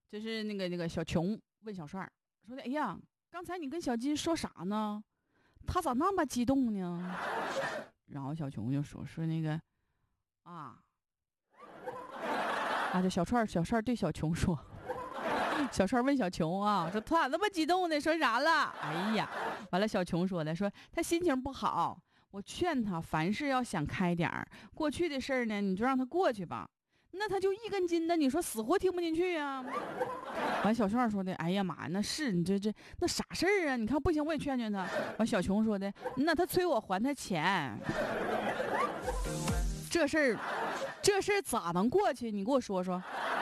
就是那个小琼问小帅说的：“哎呀，刚才你跟小金说啥呢？他咋那么激动呢？”然后小琼就说那个啊，这小帅对小琼说，小帅问小琼啊，说他咋那么激动呢？说啥了？哎呀，完了小琼说他心情不好，我劝他凡事要想开点儿，过去的事儿呢你就让他过去吧。那他就一根筋的，你说死活听不进去啊。完小帅说的，哎呀妈，那是你这那啥事儿啊？你看不行，我也劝劝他。完小琼说的，那他催我还他钱，这事儿咋能过去？你给我说说。